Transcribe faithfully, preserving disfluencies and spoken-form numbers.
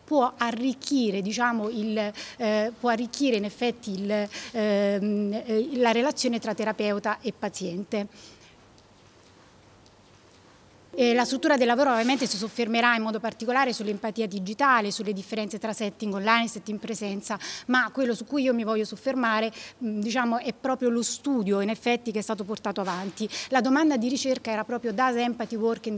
può arricchire, diciamo, il, eh, può arricchire in effetti il, eh, la relazione tra terapeuta e paziente. E la struttura del lavoro ovviamente si soffermerà in modo particolare sull'empatia digitale, sulle differenze tra setting online e setting in presenza, ma quello su cui io mi voglio soffermare diciamo, è proprio lo studio in effetti che è stato portato avanti. La domanda di ricerca era proprio: does empathy work in